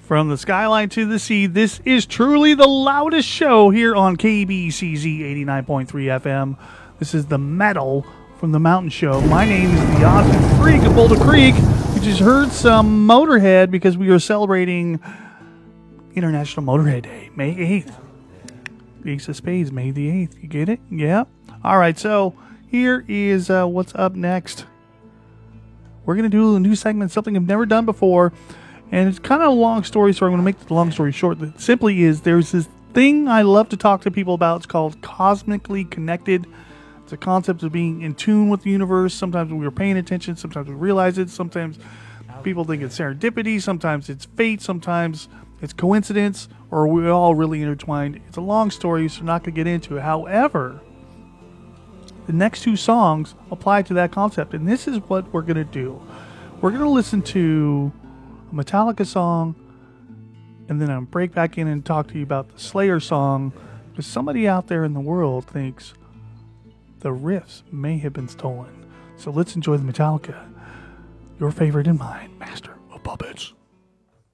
From the skyline to the sea, this is truly the loudest show here on KBCZ 89.3 FM. This is the Metal from the Mountain Show. My name is the Austin Freak of Boulder Creek. We just heard some Motorhead because we are celebrating International Motorhead Day, May 8th. Ace of Spades, May the 8th. You get it? Yeah? Alright, so here is what's up next. We're going to do a new segment, something I've never done before. And it's kind of a long story, so I'm going to make the long story short. It simply is, there's this thing I love to talk to people about. It's called cosmically connected. It's a concept of being in tune with the universe. Sometimes we're paying attention. Sometimes we realize it. Sometimes people think it's serendipity. Sometimes it's fate. Sometimes it's coincidence. Or we're all really intertwined. It's a long story, so I'm not going to get into it. However, the next two songs apply to that concept. And this is what we're going to do. We're going to listen to a Metallica song, and then I'll break back in and talk to you about the Slayer song, because somebody out there in the world thinks the riffs may have been stolen. So let's enjoy the Metallica, your favorite and mine, Master of Puppets.